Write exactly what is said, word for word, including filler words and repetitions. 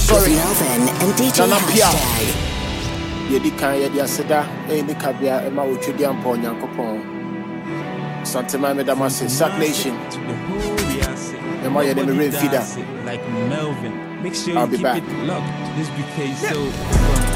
sorry. Melvin and D J Hashtag. Yedika Yedia Seda, eh, Nikabia, Emma Uchidian Ponya Copon. Santa Mame Damasi, Sack Nation. Emma Yedemi Feeder. Like Melvin. Make sure I'll you be keep back. it locked. This B K so